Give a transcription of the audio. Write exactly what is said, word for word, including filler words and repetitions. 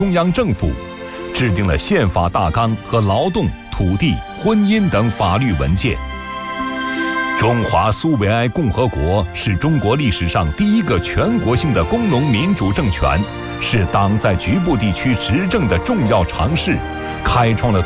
中央政府，制定了宪法大纲和劳动、土地、婚姻等法律文件。中华苏维埃共和国是中国历史上第一个全国性的工农民主政权，是党在局部地区执政的重要尝试，开创了